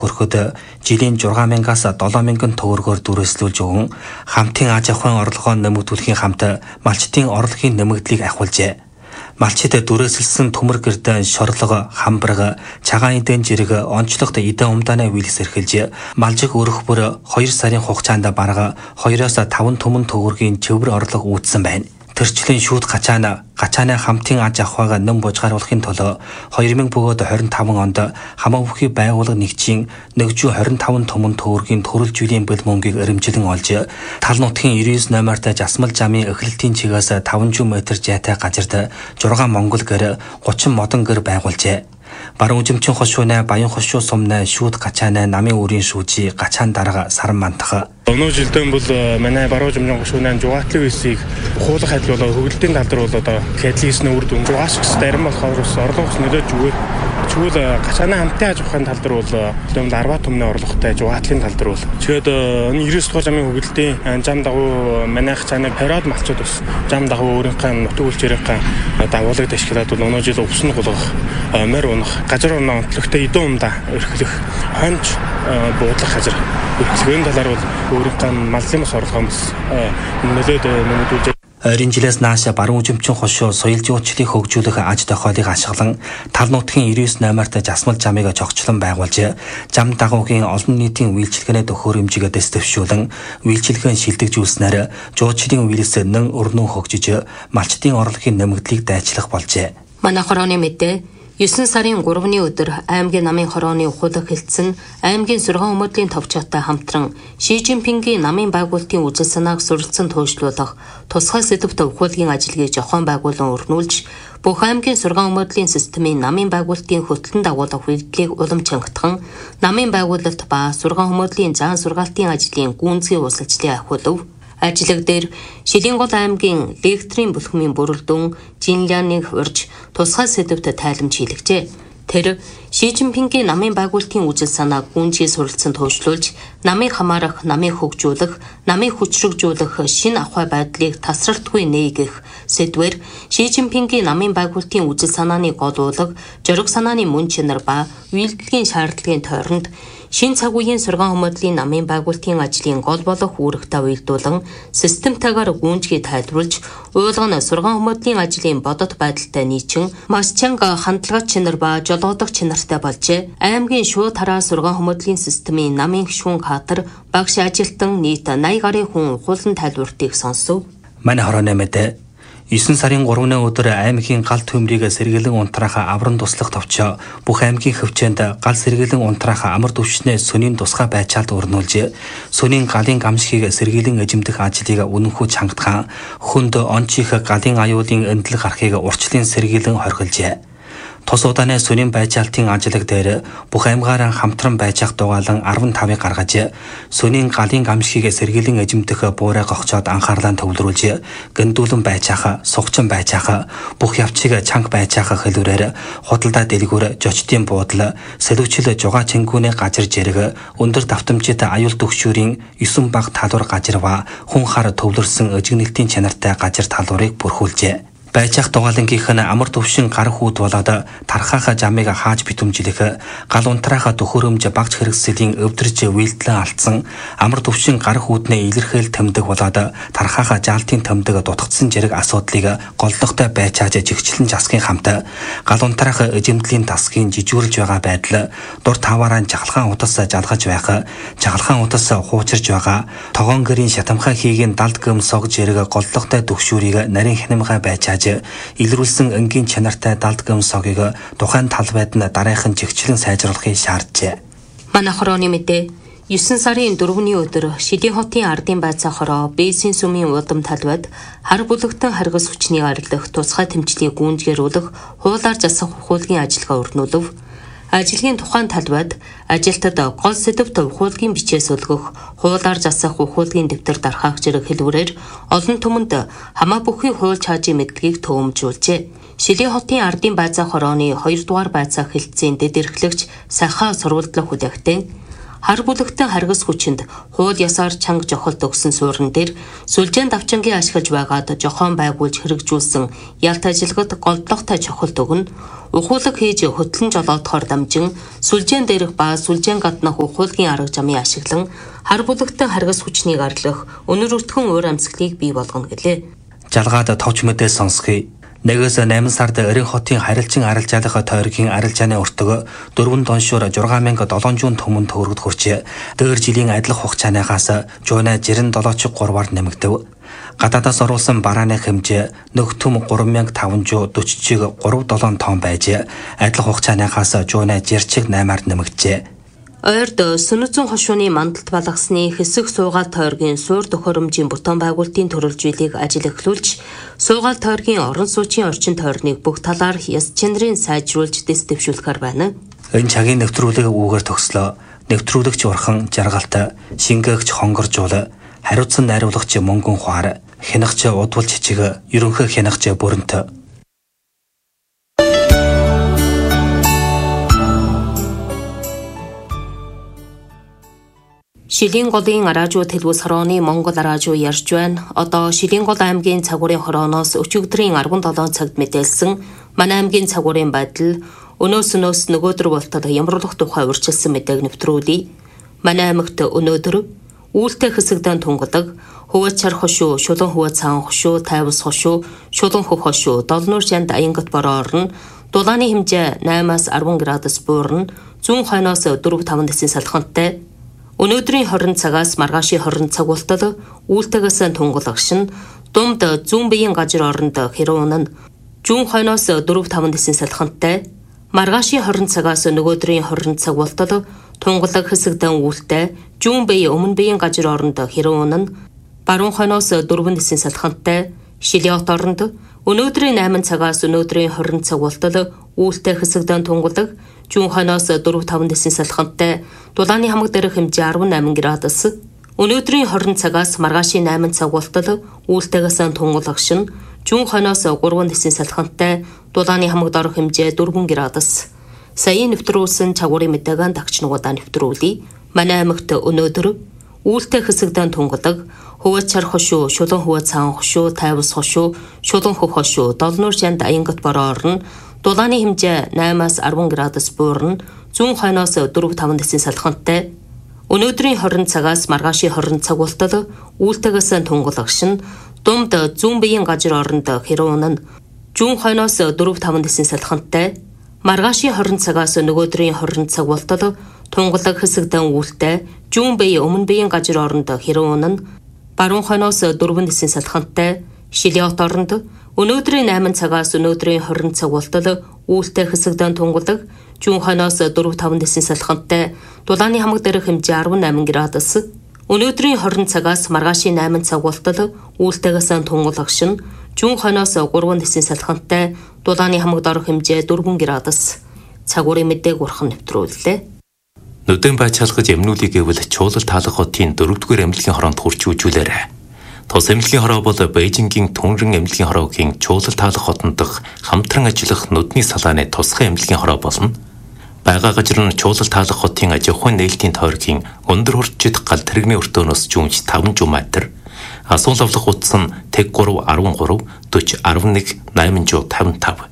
Өрхөд жилийн 6,000-аас 7,000 төгрөгөөр дүрслүүлж өгөн хамтын аж ахуйн орлогоо нэмэгдүүлэхийн хамт малчдын орлогын нэмэгдлийг ахиулжээ. Малчид дүрээсэлсэн төмөр гэрдэн шорлого, хамбарга, цагаан эдэн жирэг, онцлогт эдэн умдааны үйлс эрхэлж, малжиг өрөх бүр 2 сарын хугацаанд бараг 2-5 түмэн төгрөгийн цэвэр орлого үүссэн байна. Тэрчлэн шүүд гачааны хамтын аж ахуйг нэн бужгааруулахын тулд 2025 онд хамаа бүхий байгууллага нэгжийн 125 түмэн төгрөгийн төрөл жилийн бэл мөнгийг өрөмжлөн олж, тал нутгийн 99 номерт жасмал замын эхлэлтийн чигээс 500 м зайтай газарт 6 монгол гэр 30 модон гэр байгуулжээ. Баруун үзэмчин хошууны баян хошуу сумны шүүд гачааны намын үрийн шүүжи гачаан дарга саран мантах. Өнөө жилдэн бол манай баруун үзэмчин хошууны жугаатлын үсийг хуулах адил болоо хөгөлтийн тал дээр бол одоо кэдлисний үр дүн жугаашгч зарим болохоор орлогоос нөлөөж өгөөд чүүл гачааны хамтын аж ахуйн тал дээр бол 10 түмний орлоготой жугаатлын тал дээр бол тэгээд 99 дугаар замын хөгөлтийн зам дагуу манай гачааны период малчууд бас зам дагуу өөрийнхөө нутаг үйлчээрийнхээ дагуулгад ашиглаад бол өнөө жил өвсөн гулгах морь унах газар оноо онцлогтой эдэн умдаа өрхлөх хонж буудлах газар өрхлөгийн талаар бол өөрийнхөө малын бас орлогоо бас нөлөөд нэмэгдүүлж. Ойрын жилээс нааш баруун үзэмчин хошуу соёл жуулчлалыг хөгжүүлэх аж тохиолыг ашиглан тал нутгийн 99 номерт жасмал замыг жогчлон байгуулж, зам дагуугийн олон нийтийн үйлчилгээний төхөөрөмжийг дэвшүүлэн, үйлчилгээний шилдэгжүүлснээр жуулчлалын үйлс нэн өрнөн хөгжиж, малчдын орлогын нэмэгдлийг дайчлах болжээ. Манай хорооны мэдээ 9 сарын 3-ны өдөр аймгийн намын хорооны ухуулах хэлтсэн аймгийн сургаан өмөрлийн товчоотой хамтран Ши Жинпингийн намын байгуулалтын үжил санааг суралцсан туйлшлуулах тусгай сэдвт ухуулгын ажлыг зохион байгуулан өрнүүлж, бүх аймгийн сургаан өмөрлийн системийн намын байгуулалтын хөтлөн дагуулах үйлдэлийг улам чангатхан, намын байгуулалт ба сургаан өмөрлийн заан сургаалтын ажлын гүнзгий усалжлыг ахиулв. Ажлаг дээр Шилийн гол аймгийн лектрийн бүлхмийн бүрэлдэхүүн Жинляныг урьж тусгай сэдвт тайлбарж хийлгэжээ. Тэр Ши Жинпингийн намын байгуулалтын үжил санааг гүнзгий суралцсан туйлшлуулж, намыг хамаарах, намыг хөгжүүлэх, намыг хүчрхэгжүүлэх шинэ ахуй байдлыг тасралтгүй нээгэх сэдвээр Ши Жинпингийн намын байгуулалтын үжил санааны гол уулга, зориг санааны мөн чанар ба үйлдэлгийн шаардлагын тойронд шинэ цаг үеийн сургаан өмөрлийн намын байгуулалтын ажлын гол болох үүрэгтэй уялдуулан системтайгаар гүнзгий тайлбарлаж, уйлган сургаан өмөрлийн ажлын бодит байдалтай нийчин маш чанга хандлага чинар ба жолоодох чинартай болжээ. Аймгийн шууд хараа сургаан өмөрлийн системийн намын гишүүн хатар багш ажилтан нийт 80 гаруй хүн ухуулан тайлбартыг сонсов. Манай хорооны мэдээ 9 сарын 3-ны өдөр аймгийн гал төмрийг сэргэлэн унтраах авран туслах товчоо бүх аймгийн хөвчөөнд гал сэргэлэн унтраах амар төвчнээ сүнийн тусгай байчаалд өрнүүлж, сүнийн галын гамшигыг сэргэлэн эжимдэх ажлыг үнэнхүү чангатхан, хүнд ончих галын аюулын эндэл гарахыг урчлын сэргэлэн хорхилжээ. Тус удааны сүнийн байчаалтын ажлаг дээр бүх аймгаараа хамтран байжах дугаалan 15-ыг гаргаж, сүнийн галын гамшигыг сэргэлэн эжимдэх буурай гогчоод анхаарлаа төвлөрүүлж, гэндүүлэн байжаах, сугчин байжаах, бүх явчиг чанга байжаах хэлбэрээр худалдаа дэлгүүр, жочдын буудлаа, сэлвчил жугаа чингүүний газар жирэг, өндөр давтамжит аюул төгшүүрийн 9 баг талуур газарва хүн хар төвлөрсөн өжигнэлтийн чанартай газар талуурыг бүрхүүлжээ. Байжаах дугаалангийнх нь амар төвшин гар хүүд болоод тархаах замыг хааж битүмжлэх, гал унтраах төхөөрөмж багц хэрэгслийн өвдөрж үйлдэлэн алдсан, амар төвшин гар хүүдний илэрхийл тэмдэг болоод тархаах жаалтын тэмдэг дутагдсан зэрэг асуудлыг голлогтой байчааж жигчлэн жасахын хамт, гал унтраах эжимдлийн тасгийн жижүүрлж байгаа байдал, дур таваараа жахалгаан утас жалгаж байх, жахалгаан утас хуучирж байгаа, тогоон гэрийн шатамхай хийгийн далд гөмсог зэрэг голлогтой төгшүүрийг нарийн хянамгай байчааж илрүүлсэн энгийн чанартай далд гөмсогийг тухайн талбайд нь дараахан жигчлэн сайжруулахыг шаарджээ. Манай хорооны мэдээ 9 сарын 4-ний өдөр Шилийн хотын ардын байцаа хороо Бээсийн сүмийн удам талбайд хар бүлэгтэн харгас хүчний арилах тусгай тэмцлийг гүнзгийрүүлэх хуулаар засах ухуулгын ажиллагаа өрнүүлв. Ажлын тухайн талбайд ажилтад гол сэдвт ухуулгын бичээс өлгөх, хуулаар засах ухуулгын дэвтэр дарахах зэрэг хэлбэрээр олон түмэнд хамаа бүхий хууль чаажийн мэдлэгийг төвөмжүүлжээ. Шилийн хотын ардын байцаа хорооны 2 дугаар байцаа хэлтсийн дэд эрхлэгч Сахаа сурвалдлах хүлээгтэн хар бүлэгтэн харгас хүчинд хууль ёсоор чанга жохолт өгсөн суурин дээр сүлжээн давчингийн ашиглаж байгаад жохоон байгуулж хэрэгжүүлсэн ялт ажилгад голдлогтой жохолт өгнө. Ухуулаг хийж хөтлөн жолоодохоор дамжин сүлжээн дээрх ба сүлжээн гаднах ухуулгын арга замын ашиглан хар бүлэгтэн харгас хүчнийг арлах өнөр өртгөн уур амьсгалыг бий болгоно гэлээ. Жалгаад товч мэдээ сонсхий. 1-8 сард Эрен хотын харилцан арилжаалах тойргийн арилжааны өртөг 4 доншуур 6700 түмэн төгрөгд хүрчээ. Дөр жилийн адилх хугацаанаас жуунаа 67.3-аар нэмэгдэв. Гадаадаас оруулсан барааны хэмжээ нөх түм 3540-г 3-7 тонн байж адилх хугацаанаас жуунаа 60-8-аар нэмэгджээ. Ойрд Сүнэзэн хошууны мандалд балгасны хэсэг суугаал тойргийн суур төхөөрөмжийн бүтээн байгуулалтын төрөлжүүлийг ажил эхлүүлж, суугаал тойргийн орон сууцын орчин тойрныг бүх талаар яс чинрийн сайжруулж дэс дэвшүүлэхээр байна. Энэ цагийн нэвтрүүлэг үүгээр төгслөө. Нэвтрүүлэгч урхан жаргалтай, шингээгч хонгоржуул, хариуцсан найруулагч мөнгөн хуар, хянагч удвал жижиг, ерөнхий хянагч бүрэнт. Шилийн голын араажуу тэлбус хорооны Монгол араажуу ярьж байна. Одоо Шилийн гол аймгийн цагуурын хорооноос өчигдрийн 17 цагт мэдээлсэн манай аймгийн цагуурын байдал өнөөс нөгөөдөр болтод ямруулах тухай урьдчилсан мэдээг нэвтрүүлье. Манай аймагт өнөөдөр үүлтэй хэсэгдэн тунгадаг Хуваачар хошуу, Шулан хуваа цаан хошуу, Тайвас хошуу, Шулан хөх хошуу, Долнуур шанд аянгат бороо орно. Дулааны хэмжээ 8-10 градус буурна. Зүүн хойноос 4-5 дэсийн салхинтай. Өнөөдрийн 20 цагаас маргаашийн 20 цаг болтол үүлтэйгээс тунгалагшин думд зүүн биеийн гажир оронд хэрэг унана. Зүүн хойноос 4-5 дэсийн салхинтай. Маргаашийн 20 цагаас нөгөөдрийн 20 цаг болтол тунгалаг хэсэгдэн үүлтэй зүүн бие өмнө биеийн гажир оронд хэрэг унана. Баруун хойноос 4 дэсийн салхинтай. Шилиот оронд өнөөдрийн 8 цагаас өнөөдрийн 20 цаг болтол үүлтэй хэсэгдэн тунгалаг зүүн хойноос 4-5 дэсийн салхинтай. Дулааны хамаг дээрх хэмжээ 18 градус. Өнөөдрийн 20 цагаас маргаашийн 8 цаг болтол үүлтэйгээс тунгалагшин зүүн хойноос 3 дэсийн салхинтай. Дулааны хамаг дорх хэмжээ 4 градус. Саяын нэвтрүүлсэн цагуурын мэдээг дагч нугадаа нэвтрүүлье. Манай аймагт өнөөдөр үүлтэй хэсэгдэн тунгадаг Хуваачар хошуу, Шулан хуваа цаан хошуу, Тайвас хошуу, Шулан хөх хошуу, Долнуур шанд аянгат бороо орно. Дулааны хэмжээ 8-10 градус буурна. Зүүн хойноос 4-5 дэсийн салхинтай. Өнөөдрийн 20 цагаас маргаашийн 20 цаг болтол үүлтэйгээс тунгалагшин думд зүүн биеийн гажир оронд хэрэг унана. Зүүн хойноос 4-5 дэсийн салхинтай. Маргаашийн 20 цагаас нөгөөдрийн 20 цаг болтол тунгалаг хэсэгдэн үүлтэй зүүн бие өмнө биеийн гажир оронд хэрэг унана. Баруун хойноос 4 дэсийн салхинтай. Шилиот оронд өнөөдрийн 8 цагаас өнөөдрийн 20 цаг болтол үүлтэй хэсэгдэн тунгадаг зүүн хойноос 4-5 дэсийн салхинтай. Дулааны хамаг дээрх хэмжээ 18 градус. Өнөөдрийн 20 цагаас маргаашийн 8 цаг болтол үүлтэйгээс тунгалагшин зүүн хойноос 3 дэсийн салхинтай. Дулааны хамаг дорх хэмжээ 4 градус. Цагуурын мэдээг урхан нэвтрүүллээ. Нүдэн байцаалгаж эмнүүлийг гэвэл чуулал таалах хотын 4-р эмнэлгийн хороонд хурч үжүүлээрэ. Тус эмнэлгийн хороо бол Бээжингийн Түнрэн эмнэлгийн хороогийн чуулал таалах хотон дох хамтран ажиллах нүдний салааны тусгай эмнэлгийн хороо болно. Бага гажир нь чуулал таалах хотын аж ахуйн нээлтийн тойргийн өндөр хурцчид гал тэрэгний өртөөнөөс жүүнж 5 м. Асуул авлах утас нь тэг 3 13 40 11 855.